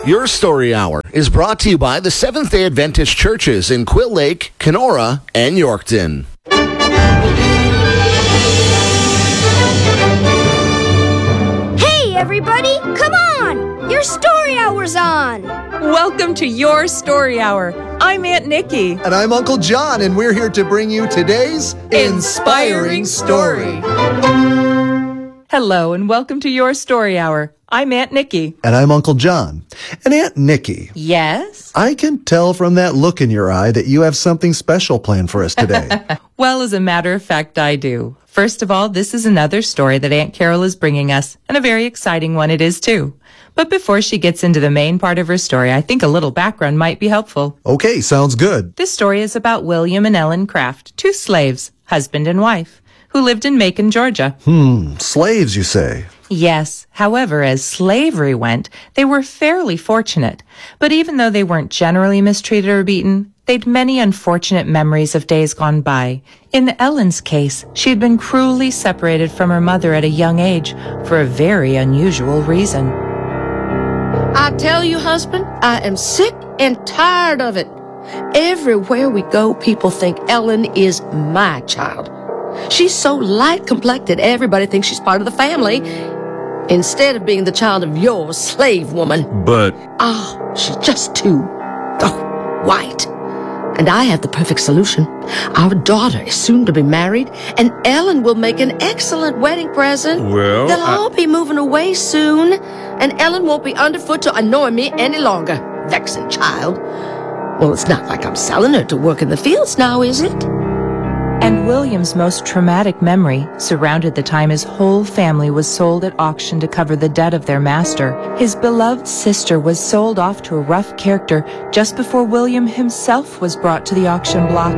Your Story Hour is brought to you by the Seventh-day Adventist churches in Quill Lake, Kenora, and Yorkton. Hey, everybody, come on! Your Story Hour's on! Welcome to Your Story Hour. I'm Aunt Nikki. And I'm Uncle John, and we're here to bring you today's Inspiring Story. Hello, and welcome to Your Story Hour. I'm Aunt Nikki. And I'm Uncle John. And Aunt Nikki. Yes? I can tell from that look in your eye that you have something special planned for us today. Well, as a matter of fact, I do. First of all, this is another story that Aunt Carol is bringing us, and a very exciting one it is, too. But before she gets into the main part of her story, I think a little background might be helpful. Okay, sounds good. This story is about William and Ellen Craft, two slaves, husband and wife, who lived in Macon, Georgia. Slaves, you say? Yes. However, as slavery went, they were fairly fortunate. But even though they weren't generally mistreated or beaten, they'd many unfortunate memories of days gone by. In Ellen's case, she had been cruelly separated from her mother at a young age for a very unusual reason. I tell you, husband, I am sick and tired of it. Everywhere we go, people think Ellen is my child. She's so light-complected, everybody thinks she's part of the family, instead of being the child of your slave woman. But... she's just too, white. And I have the perfect solution. Our daughter is soon to be married, and Ellen will make an excellent wedding present. Well, They'll all be moving away soon, and Ellen won't be underfoot to annoy me any longer. Vexing child. Well, it's not like I'm selling her to work in the fields now, is it? And William's most traumatic memory surrounded the time his whole family was sold at auction to cover the debt of their master. His beloved sister was sold off to a rough character just before William himself was brought to the auction block.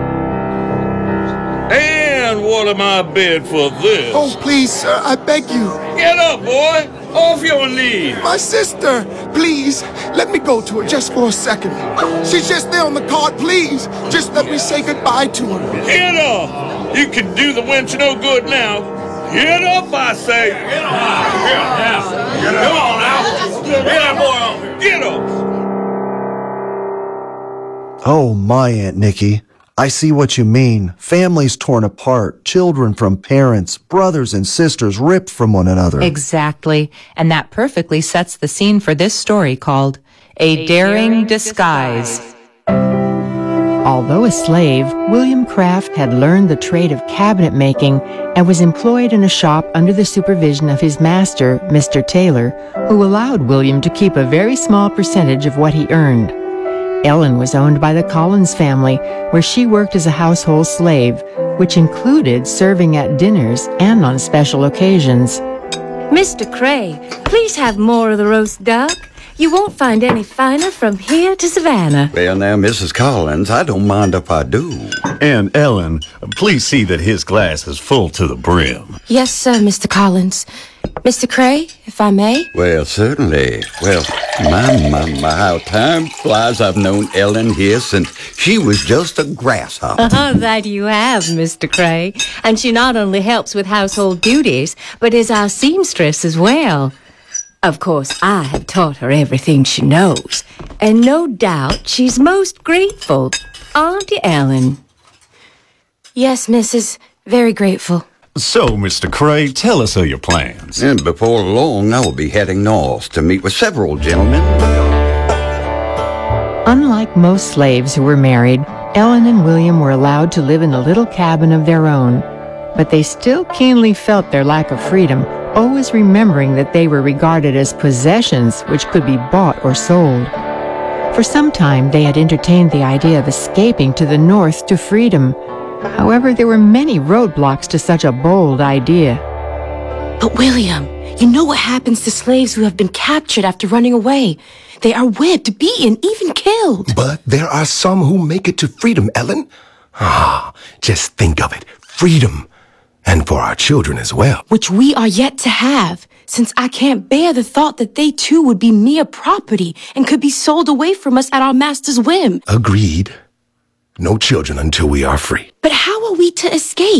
And what am I bid for this? Oh, please, sir, I beg you. Get up, boy! Off your knees! My sister, please, let me go to her just for a second. She's just there on the card, please. Just let me say goodbye to her. Get up! You can do the wench no good now. Get up, I say! Get up! Come on now! Get that boy off here! Get up! Oh, my Aunt Nikki. I see what you mean. Families torn apart, children from parents, brothers and sisters ripped from one another. Exactly. And that perfectly sets the scene for this story called A Daring Disguise. Although a slave, William Craft had learned the trade of cabinet making and was employed in a shop under the supervision of his master, Mr. Taylor, who allowed William to keep a very small percentage of what he earned. Ellen was owned by the Collins family, where she worked as a household slave, which included serving at dinners and on special occasions. Mr. Cray, please have more of the roast duck. You won't find any finer from here to Savannah. Well, now, Mrs. Collins, I don't mind if I do. And Ellen, please see that his glass is full to the brim. Yes, sir, Mr. Collins. Mr. Cray, if I may? Well, certainly. Well, my, how time flies. I've known Ellen here since she was just a grasshopper. That you have, Mr. Cray. And she not only helps with household duties, but is our seamstress as well. Of course, I have taught her everything she knows, and no doubt she's most grateful. Aren't you, Ellen? Yes, Mrs. Very grateful. So, Mr. Cray, tell us of your plans. And before long, I will be heading north to meet with several gentlemen. Unlike most slaves who were married, Ellen and William were allowed to live in a little cabin of their own. But they still keenly felt their lack of freedom, always remembering that they were regarded as possessions which could be bought or sold. For some time, they had entertained the idea of escaping to the north to freedom. However, there were many roadblocks to such a bold idea. But William, you know what happens to slaves who have been captured after running away? They are whipped, beaten, even killed. But there are some who make it to freedom, Ellen. Just think of it. Freedom. And for our children as well. Which we are yet to have, since I can't bear the thought that they too would be mere property and could be sold away from us at our master's whim. Agreed. No children until we are free. But how are we to escape?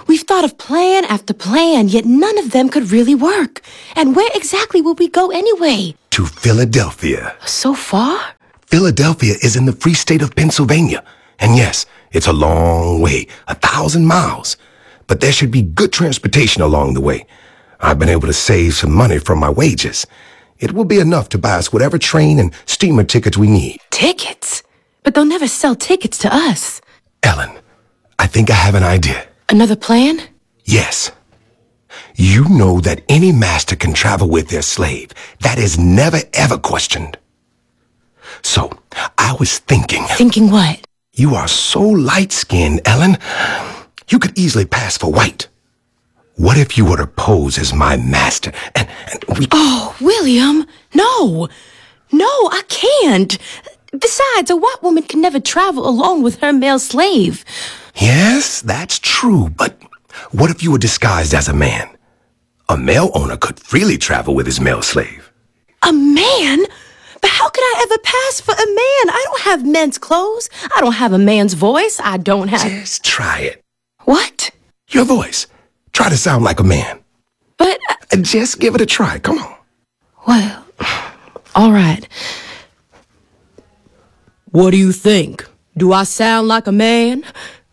We've thought of plan after plan, yet none of them could really work. And where exactly will we go anyway? To Philadelphia. So far? Philadelphia is in the free state of Pennsylvania. And yes, it's a long way, 1,000 miles. But there should be good transportation along the way. I've been able to save some money from my wages. It will be enough to buy us whatever train and steamer tickets we need. Tickets? But they'll never sell tickets to us. Ellen, I think I have an idea. Another plan? Yes. You know that any master can travel with their slave. That is never ever questioned. So, I was thinking... Thinking what? You are so light-skinned, Ellen. You could easily pass for white. What if you were to pose as my master and we... Oh, William, no. No, I can't. Besides, a white woman can never travel alone with her male slave. Yes, that's true, but what if you were disguised as a man? A male owner could freely travel with his male slave. A man? But how could I ever pass for a man? I don't have men's clothes. I don't have a man's voice. I don't have... Just try it. What? Your voice. Try to sound like a man. But... Just give it a try. Come on. Well, all right. What do you think? Do I sound like a man?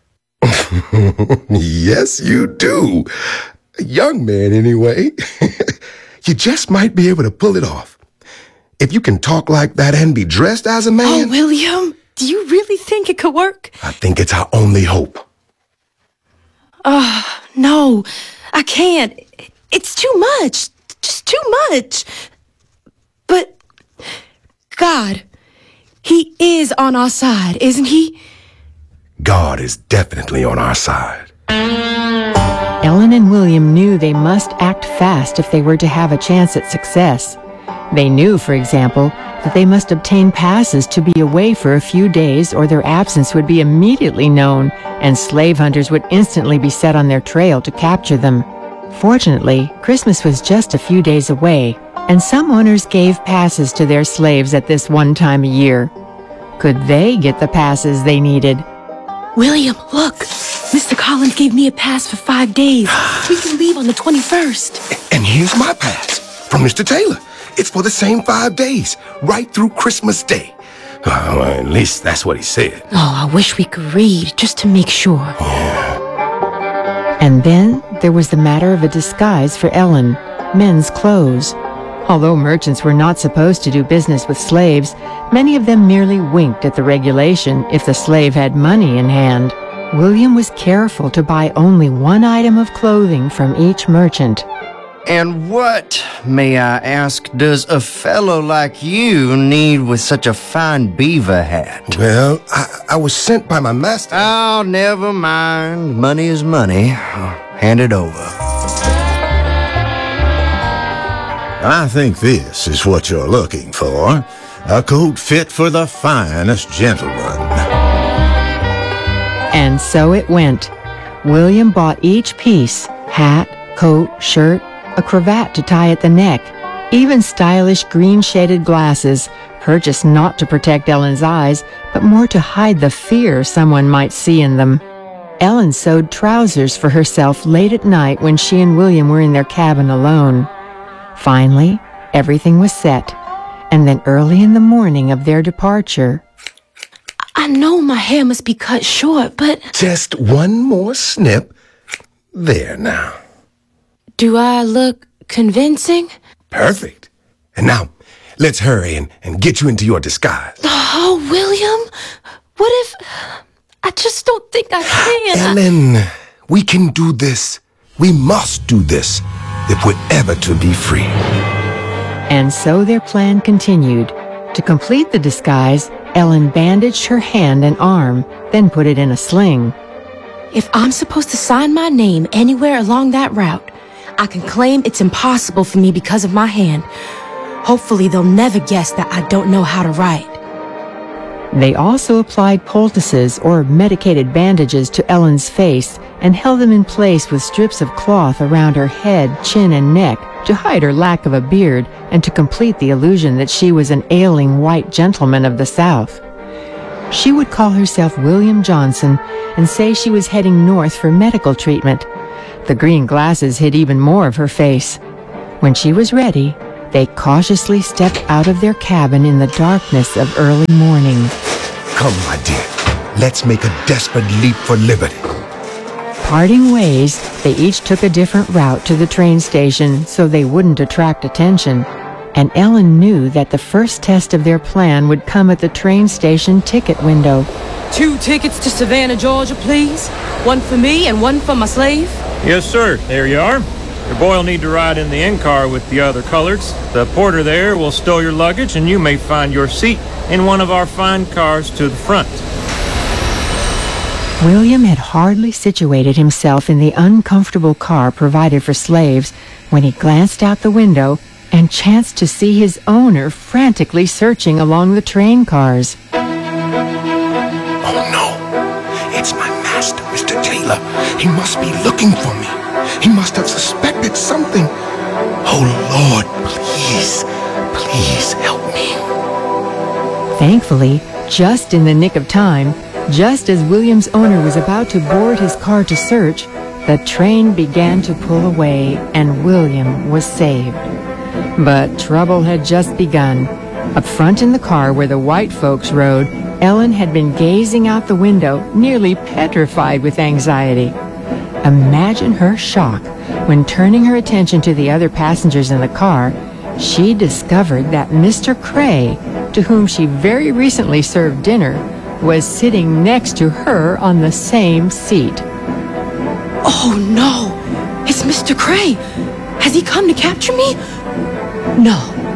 Yes, you do. A young man, anyway. You just might be able to pull it off. If you can talk like that and be dressed as a man... Oh, William, do you really think it could work? I think it's our only hope. No, I can't. It's too much. Just too much. But, God, He is on our side, isn't He? God is definitely on our side. Ellen and William knew they must act fast if they were to have a chance at success. They knew, for example, that they must obtain passes to be away for a few days or their absence would be immediately known and slave hunters would instantly be set on their trail to capture them. Fortunately, Christmas was just a few days away, and some owners gave passes to their slaves at this one time a year. Could they get the passes they needed? William, look. Mr. Collins gave me a pass for 5 days. We can leave on the 21st. And here's my pass from Mr. Taylor. It's for the same 5 days, right through Christmas Day. Well, at least that's what he said. Oh, I wish we could read, just to make sure. Yeah. And then there was the matter of a disguise for Ellen, men's clothes. Although merchants were not supposed to do business with slaves, many of them merely winked at the regulation if the slave had money in hand. William was careful to buy only one item of clothing from each merchant. And what, may I ask, does a fellow like you need with such a fine beaver hat? Well, I was sent by my master. Oh, never mind. Money is money. Hand it over. I think this is what you're looking for. A coat fit for the finest gentleman. And so it went. William bought each piece, hat, coat, shirt, a cravat to tie at the neck, even stylish green-shaded glasses, purchased not to protect Ellen's eyes, but more to hide the fear someone might see in them. Ellen sewed trousers for herself late at night when she and William were in their cabin alone. Finally, everything was set, and then early in the morning of their departure... I know my hair must be cut short, but... Just one more snip. There now. Do I look convincing? Perfect. And now, let's hurry and get you into your disguise. Oh, William, what if... I just don't think I can. Ellen, we can do this. We must do this if we're ever to be free. And so their plan continued. To complete the disguise, Ellen bandaged her hand and arm, then put it in a sling. If I'm supposed to sign my name anywhere along that route, I can claim it's impossible for me because of my hand. Hopefully they'll never guess that I don't know how to write. They also applied poultices or medicated bandages to Ellen's face and held them in place with strips of cloth around her head, chin, and neck to hide her lack of a beard and to complete the illusion that she was an ailing white gentleman of the South. She would call herself William Johnson and say she was heading north for medical treatment, The green glasses hid even more of her face. When she was ready, they cautiously stepped out of their cabin in the darkness of early morning. Come, my dear. Let's make a desperate leap for liberty. Parting ways, they each took a different route to the train station so they wouldn't attract attention. And Ellen knew that the first test of their plan would come at the train station ticket window. 2 tickets to Savannah, Georgia, please. 1 for me and 1 for my slave. Yes, sir. There you are. Your boy will need to ride in the end car with the other coloreds. The porter there will stow your luggage, and you may find your seat in one of our fine cars to the front. William had hardly situated himself in the uncomfortable car provided for slaves when he glanced out the window and chanced to see his owner frantically searching along the train cars. Oh, no. It's my master, Mr. Taylor. He must be looking for me. He must have suspected something. Oh, Lord, please help me. Thankfully, just in the nick of time, just as William's owner was about to board his car to search, the train began to pull away and William was saved. But trouble had just begun. Up front in the car where the white folks rode, Ellen had been gazing out the window, nearly petrified with anxiety. Imagine her shock when, turning her attention to the other passengers in the car, she discovered that Mr. Cray, to whom she very recently served dinner, was sitting next to her on the same seat. Oh, no. It's Mr. Cray. Has he come to capture me? No,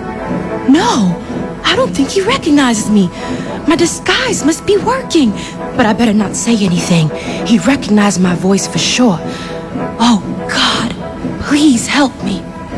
I don't think he recognizes me. My disguise must be working. But I better not say anything. He recognized my voice for sure. Oh, God, please help me.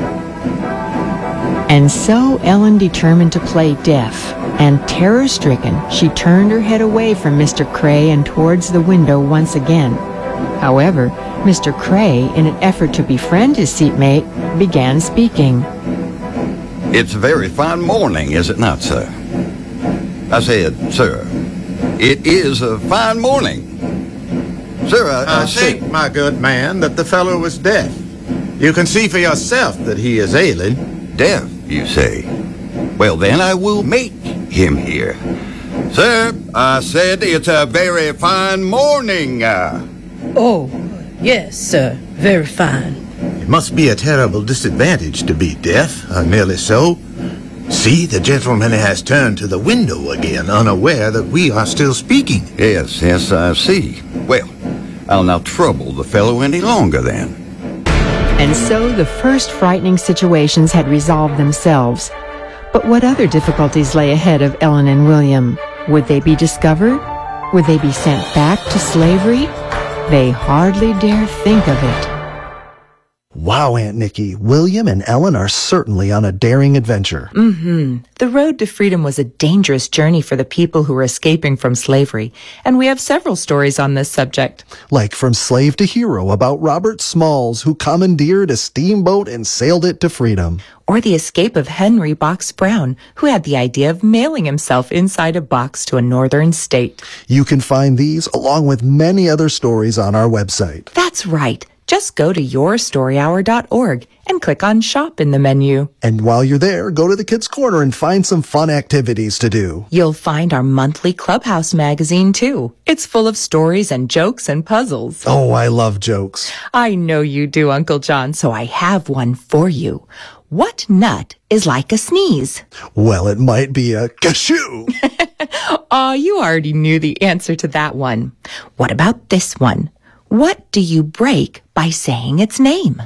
And so Ellen determined to play deaf, and terror-stricken, she turned her head away from Mr. Cray and towards the window once again. However, Mr. Cray, in an effort to befriend his seatmate, began speaking. It's a very fine morning, is it not, sir? I said, sir, it is a fine morning. Sir, I think, my good man, that the fellow was deaf. You can see for yourself that he is ailing. Deaf, you say? Well, then I will make him hear. Sir, I said it's a very fine morning. Oh, yes, sir. Very fine. It must be a terrible disadvantage to be deaf, merely so. See, the gentleman has turned to the window again, unaware that we are still speaking. Yes, I see. Well, I'll not trouble the fellow any longer then. And so the first frightening situations had resolved themselves. But what other difficulties lay ahead of Ellen and William? Would they be discovered? Would they be sent back to slavery? They hardly dare think of it. Wow, Aunt Nikki, William and Ellen are certainly on a daring adventure. The road to freedom was a dangerous journey for the people who were escaping from slavery, and we have several stories on this subject. Like From Slave to Hero about Robert Smalls, who commandeered a steamboat and sailed it to freedom. Or the escape of Henry Box Brown, who had the idea of mailing himself inside a box to a northern state. You can find these along with many other stories on our website. That's right. Just go to yourstoryhour.org and click on Shop in the menu. And while you're there, go to the Kids Corner and find some fun activities to do. You'll find our monthly Clubhouse magazine, too. It's full of stories and jokes and puzzles. Oh, I love jokes. I know you do, Uncle John, so I have one for you. What nut is like a sneeze? Well, it might be a cashew. Aw, you already knew the answer to that one. What about this one? What do you break by saying its name?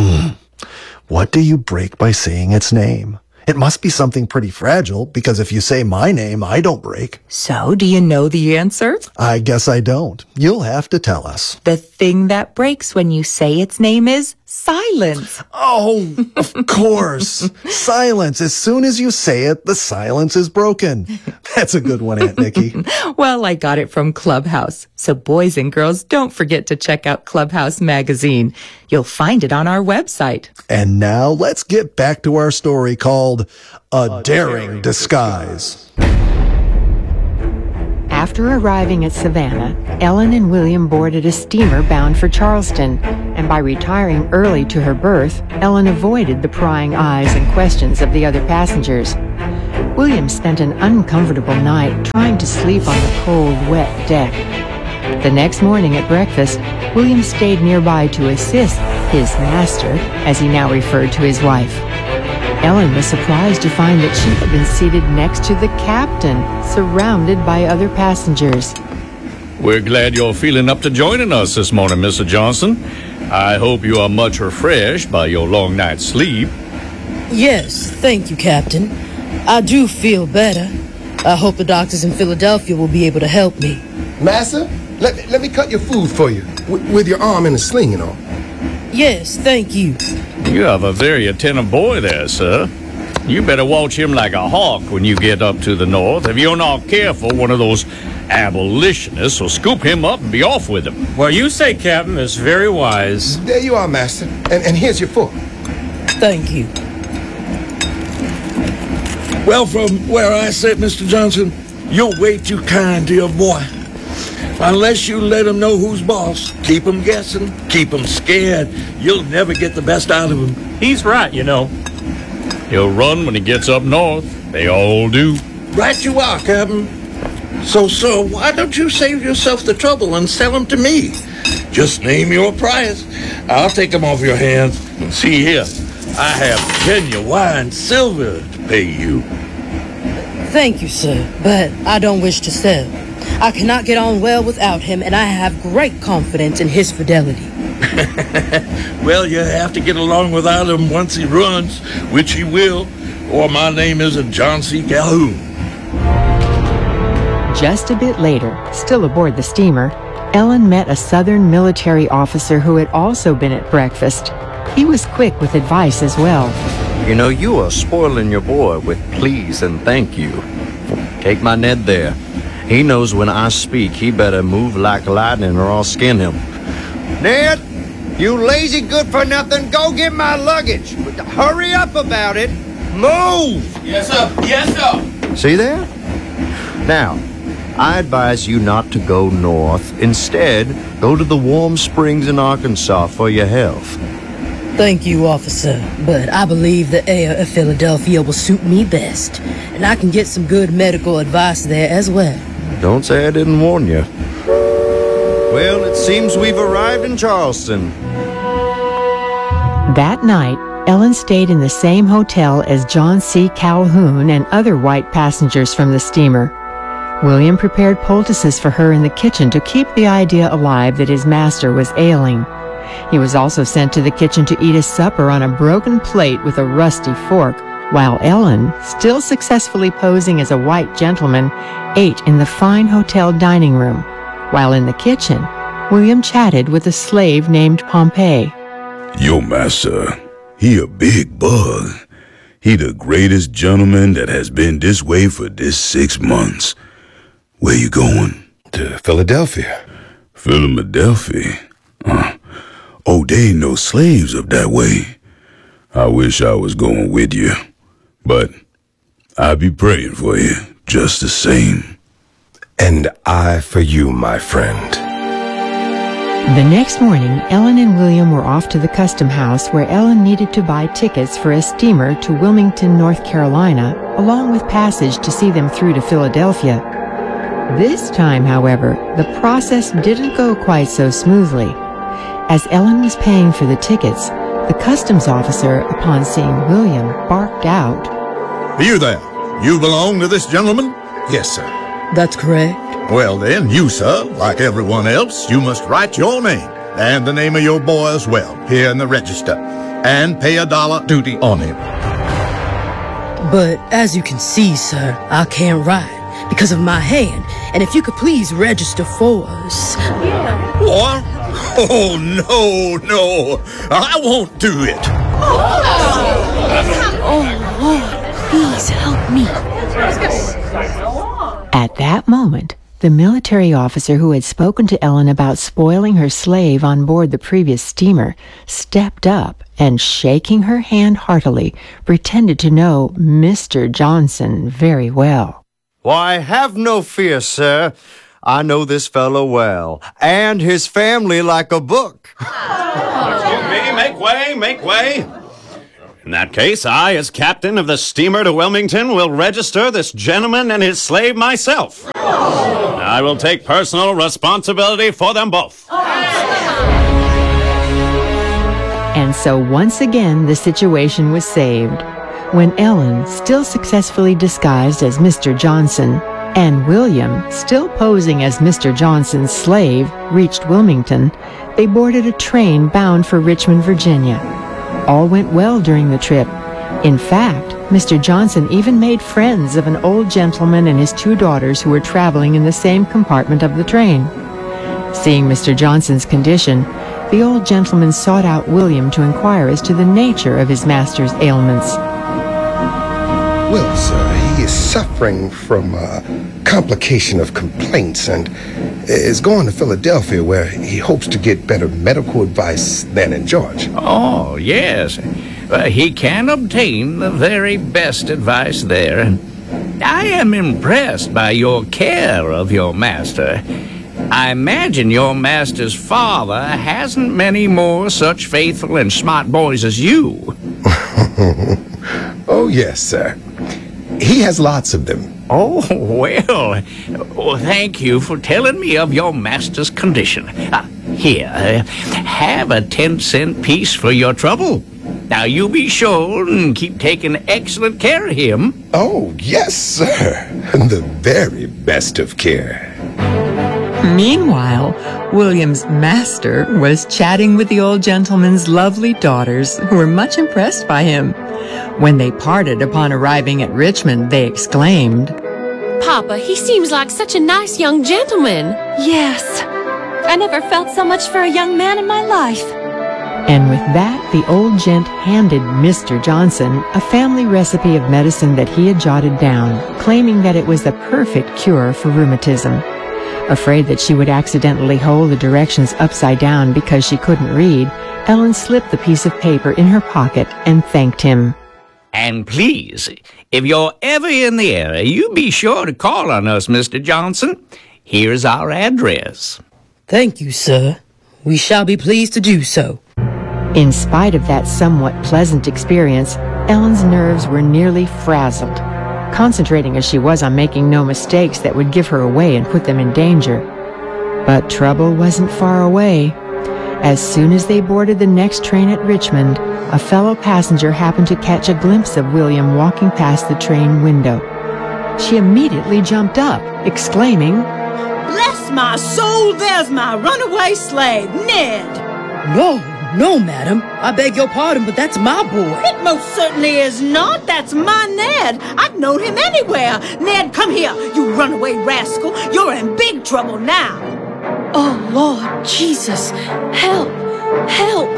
What do you break by saying its name? It must be something pretty fragile, because if you say my name, I don't break. So, do you know the answer? I guess I don't. You'll have to tell us. The thing that breaks when you say its name is silence. Oh, of course. Silence. As soon as you say it, the silence is broken. That's a good one, Aunt Nikki. Well, I got it from Clubhouse. So boys and girls, don't forget to check out Clubhouse magazine. You'll find it on our website. And now let's get back to our story called A Daring Disguise. After arriving at Savannah, Ellen and William boarded a steamer bound for Charleston, and by retiring early to her berth, Ellen avoided the prying eyes and questions of the other passengers. William spent an uncomfortable night trying to sleep on the cold, wet deck. The next morning at breakfast, William stayed nearby to assist his master, as he now referred to his wife. Ellen was surprised to find that she had been seated next to the captain, surrounded by other passengers. We're glad you're feeling up to joining us this morning, Mr. Johnson. I hope you are much refreshed by your long night's sleep. Yes, thank you, Captain. I do feel better. I hope the doctors in Philadelphia will be able to help me. Massa, let me cut your food for you, with your arm in a sling and all. Yes, thank you. You have a very attentive boy there, sir. You better watch him like a hawk when you get up to the north. If you're not careful, one of those abolitionists will scoop him up and be off with him. Well, you say, Captain, is very wise. There you are, Master. And here's your fork. Thank you. Well, from where I sit, Mr. Johnson, you're way too kind to your boy. Unless you let him know who's boss, keep him guessing, keep him scared, you'll never get the best out of him. He's right, you know. He'll run when he gets up north. They all do. Right you are, Captain. So, sir, why don't you save yourself the trouble and sell him to me? Just name your price. I'll take him off your hands. And see here, I have genuine silver to pay you. Thank you, sir, but I don't wish to sell. I cannot get on well without him, and I have great confidence in his fidelity. Well, you have to get along without him once he runs, which he will, or my name isn't John C. Calhoun. Just a bit later, still aboard the steamer, Ellen met a Southern military officer who had also been at breakfast. He was quick with advice as well. You know, you are spoiling your boy with please and thank you. Take my Ned there. He knows when I speak, he better move like lightning or I'll skin him. Ned, you lazy good-for-nothing, go get my luggage. Hurry up about it. Move! Yes, sir. Yes, sir. See there? Now, I advise you not to go north. Instead, go to the warm springs in Arkansas for your health. Thank you, officer, but I believe the air of Philadelphia will suit me best, and I can get some good medical advice there as well. Don't say I didn't warn you. Well, it seems we've arrived in Charleston. That night, Ellen stayed in the same hotel as John C. Calhoun and other white passengers from the steamer. William prepared poultices for her in the kitchen to keep the idea alive that his master was ailing. He was also sent to the kitchen to eat his supper on a broken plate with a rusty fork, while Ellen, still successfully posing as a white gentleman, ate in the fine hotel dining room. While in the kitchen, William chatted with a slave named Pompey. Your master, he a big bug. He the greatest gentleman that has been this way for this 6 months. Where you going? To Philadelphia. Philadelphia? Oh, they ain't no slaves up that way. I wish I was going with you, but I be praying for you just the same. And I for you, my friend. The next morning, Ellen and William were off to the custom house where Ellen needed to buy tickets for a steamer to Wilmington, North Carolina, along with passage to see them through to Philadelphia. This time, however, the process didn't go quite so smoothly. As Ellen was paying for the tickets, the customs officer, upon seeing William, barked out, You there, you belong to this gentleman? Yes, sir. That's correct. Well then, you, sir, like everyone else, you must write your name and the name of your boy as well here in the register and pay $1 duty on him. But as you can see, sir, I can't write because of my hand. And if you could please register for us. What? Oh, no, I won't do it. Oh, Lord, please help me. At that moment, the military officer who had spoken to Ellen about spoiling her slave on board the previous steamer stepped up and, shaking her hand heartily, pretended to know Mr. Johnson very well. Why, have no fear, sir. I know this fellow well, and his family like a book. Excuse me, make way, make way. In that case, I, as captain of the steamer to Wilmington, will register this gentleman and his slave myself. I will take personal responsibility for them both. And so once again, the situation was saved. When Ellen, still successfully disguised as Mr. Johnson, and William, still posing as Mr. Johnson's slave, reached Wilmington, they boarded a train bound for Richmond, Virginia. All went well during the trip. In fact, Mr. Johnson even made friends of an old gentleman and his 2 daughters who were traveling in the same compartment of the train. Seeing Mr. Johnson's condition, the old gentleman sought out William to inquire as to the nature of his master's ailments. Well, sir, he is suffering from a complication of complaints and is going to Philadelphia where he hopes to get better medical advice than in Georgia. Oh, yes. He can obtain the very best advice there. And I am impressed by your care of your master. I imagine your master's father hasn't many more such faithful and smart boys as you. Oh, yes, sir. He has lots of them. Oh, well, thank you for telling me of your master's condition. Here, have a 10-cent piece for your trouble. Now, you be sure and keep taking excellent care of him. Oh, yes, sir. The very best of care. Meanwhile, William's master was chatting with the old gentleman's lovely daughters, who were much impressed by him. When they parted upon arriving at Richmond, they exclaimed, Papa, he seems like such a nice young gentleman. Yes. I never felt so much for a young man in my life. And with that, the old gent handed Mr. Johnson a family recipe of medicine that he had jotted down, claiming that it was the perfect cure for rheumatism. Afraid that she would accidentally hold the directions upside down because she couldn't read, Ellen slipped the piece of paper in her pocket and thanked him. And please, if you're ever in the area, you be sure to call on us, Mr. Johnson. Here's our address. Thank you, sir. We shall be pleased to do so. In spite of that somewhat pleasant experience, Ellen's nerves were nearly frazzled, concentrating as she was on making no mistakes that would give her away and put them in danger. But trouble wasn't far away. As soon as they boarded the next train at Richmond, a fellow passenger happened to catch a glimpse of William walking past the train window. She immediately jumped up, exclaiming, Bless my soul, there's my runaway slave, Ned! No, madam. I beg your pardon, but that's my boy. It most certainly is not. That's my Ned. I've known him anywhere. Ned, come here, you runaway rascal. You're in big trouble now. Oh, Lord Jesus, help, help.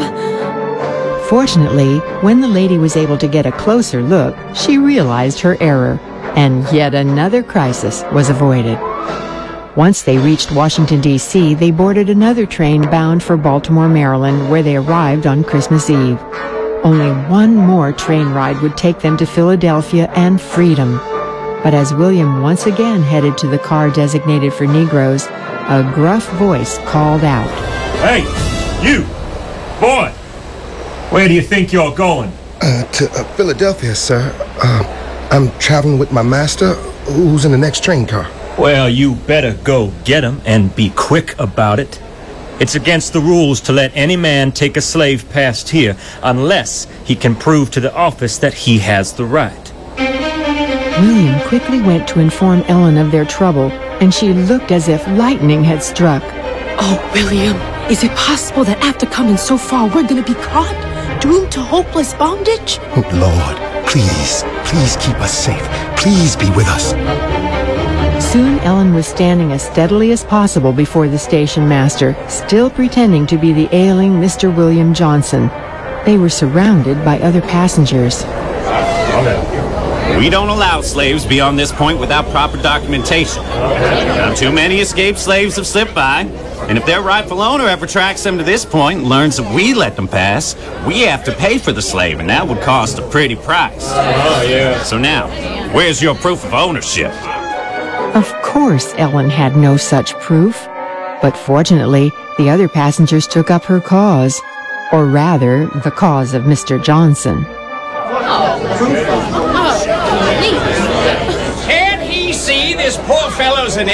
Fortunately, when the lady was able to get a closer look, she realized her error, and yet another crisis was avoided. Once they reached Washington, D.C., they boarded another train bound for Baltimore, Maryland, where they arrived on Christmas Eve. Only one more train ride would take them to Philadelphia and freedom. But as William once again headed to the car designated for Negroes, a gruff voice called out, Hey, you! Boy! Where do you think you're going? To Philadelphia, sir. I'm traveling with my master, who's in the next train car. Well, you better go get him and be quick about it. It's against the rules to let any man take a slave past here unless he can prove to the office that he has the right. William quickly went to inform Ellen of their trouble, and she looked as if lightning had struck. Oh, William, is it possible that after coming so far, we're going to be caught? Doomed to hopeless bondage? Oh, Lord, please keep us safe. Please be with us. Soon Ellen was standing as steadily as possible before the station master, still pretending to be the ailing Mr. William Johnson. They were surrounded by other passengers. We don't allow slaves beyond this point without proper documentation. Now, too many escaped slaves have slipped by, and if their rightful owner ever tracks them to this point and learns that we let them pass, we have to pay for the slave, and that would cost a pretty price. Oh, yeah. So now, where's your proof of ownership? Of course, Ellen had no such proof. But fortunately, the other passengers took up her cause. Or rather, the cause of Mr. Johnson. Can't he see this poor fellow's an